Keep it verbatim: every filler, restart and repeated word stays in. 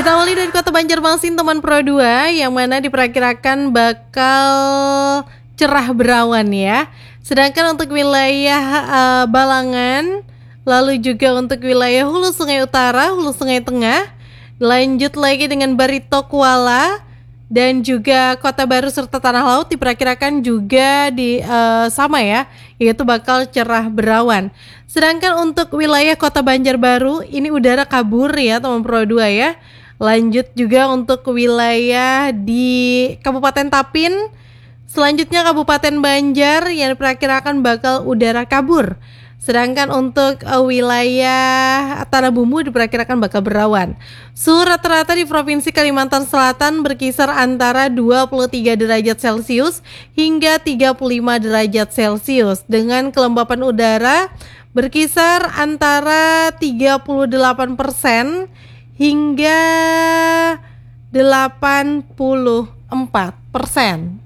Kita awali dari kota Banjarmasin teman Pro dua yang mana diperkirakan bakal cerah berawan ya. Sedangkan untuk wilayah uh, Balangan, lalu juga untuk wilayah Hulu Sungai Utara, Hulu Sungai Tengah, lanjut lagi dengan Barito Kuala dan juga Kota Baru serta Tanah Laut diperkirakan juga di uh, sama ya, yaitu bakal cerah berawan. Sedangkan untuk wilayah Kota Banjarbaru ini udara kabur ya teman Pro dua ya. Lanjut juga untuk wilayah di Kabupaten Tapin, selanjutnya Kabupaten Banjar yang diperkirakan bakal udara kabur. Sedangkan untuk uh, wilayah Tanah Bumbu diperkirakan bakal berawan. Suhu rata-rata di Provinsi Kalimantan Selatan berkisar antara dua puluh tiga derajat Celcius hingga tiga puluh lima derajat Celcius dengan kelembapan udara berkisar antara tiga puluh delapan persen hingga delapan puluh empat persen.